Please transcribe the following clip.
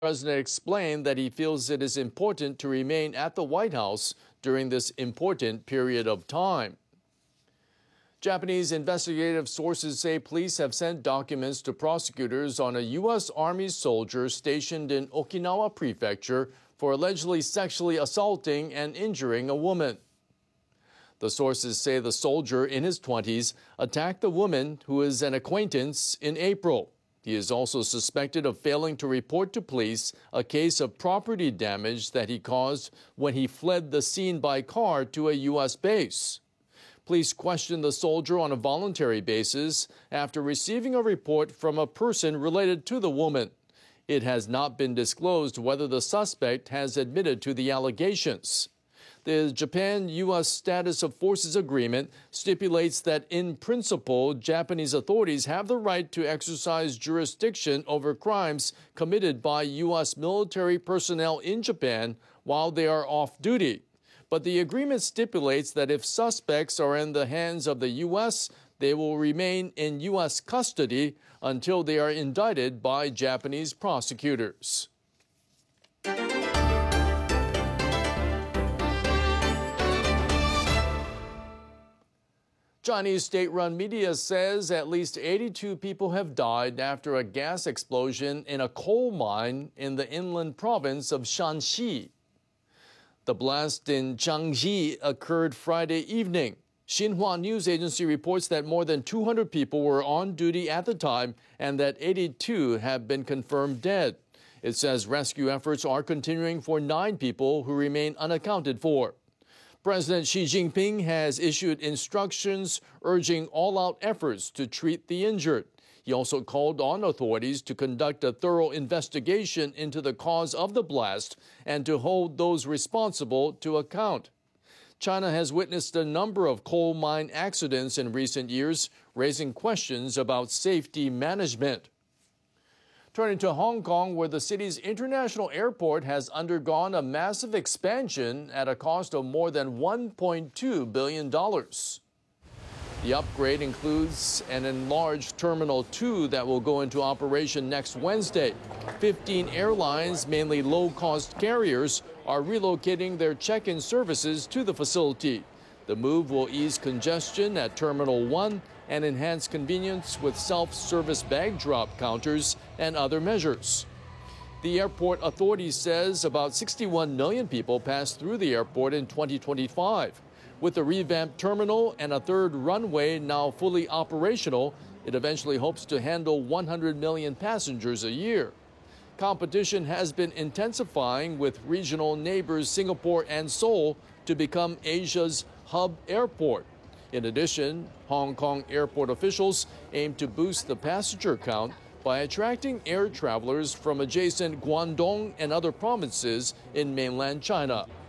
President explained that he feels it is important to remain at the White House during this important period of time. Japanese investigative sources say police have sent documents to prosecutors on a U.S. Army soldier stationed in Okinawa Prefecture for allegedly sexually assaulting and injuring a woman. The sources say the soldier in his 20s attacked the woman, who is an acquaintance, in April. He is also suspected of failing to report to police a case of property damage that he caused when he fled the scene by car to a U.S. base. Police questioned the soldier on a voluntary basis after receiving a report from a person related to the woman. It has not been disclosed whether the suspect has admitted to the allegations. The Japan-U.S. Status of Forces Agreement stipulates that, in principle, Japanese authorities have the right to exercise jurisdiction over crimes committed by U.S. military personnel in Japan while they are off duty. But the agreement stipulates that if suspects are in the hands of the U.S., they will remain in U.S. custody until they are indicted by Japanese prosecutors. Chinese state-run media says at least 82 people have died after a gas explosion in a coal mine in the inland province of Shanxi. The blast in Jiangxi occurred Friday evening. Xinhua News Agency reports that more than 200 people were on duty at the time and that 82 have been confirmed dead. It says rescue efforts are continuing for 9 people who remain unaccounted for. President Xi Jinping has issued instructions urging all-out efforts to treat the injured. He also called on authorities to conduct a thorough investigation into the cause of the blast and to hold those responsible to account. China has witnessed a number of coal mine accidents in recent years, raising questions about safety management. Turning to Hong Kong, where the city's international airport has undergone a massive expansion at a cost of more than $1.2 billion. The upgrade includes an enlarged Terminal 2 that will go into operation next Wednesday. 15 airlines, mainly low-cost carriers, are relocating their check-in services to the facility. The move will ease congestion at Terminal 1 and enhance convenience with self-service bag drop counters and other measures. The airport authority says about 61 million people passed through the airport in 2025. With the revamped terminal and a third runway now fully operational, it eventually hopes to handle 100 million passengers a year. Competition has been intensifying with regional neighbors Singapore and Seoul to become Asia's hub airport. In addition, Hong Kong airport officials aim to boost the passenger count by attracting air travelers from adjacent Guangdong and other provinces in mainland China.